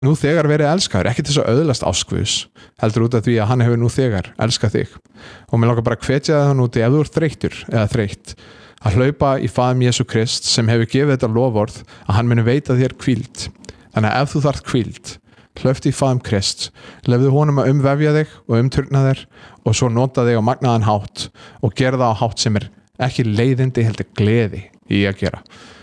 nú þegar verið elskaður, ekki til þess að öðlast áskvus, heldur út af því að hann hefur nú þegar elskað þig. Og mér langar bara að hvetja það núti ef þú ert þreyttur eða þreytt, að hlaupa í faðm Jesú Krist sem hefur gefið þetta loforð að hann muni veita þér hvíld. Þannig að ef þú þarft hvíld, hlauptu í faðm Krist, lefðu honum að umvefja þig og umturna þér og svo nota þig á magnaðan hátt og gera það á hátt sem ekki leiðindi heldur gleði í að gera.